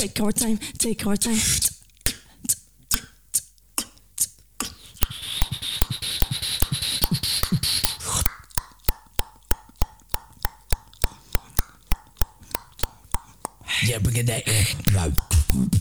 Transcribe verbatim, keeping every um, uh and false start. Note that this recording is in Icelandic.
Take our time, take our time. Yeah, bring it that.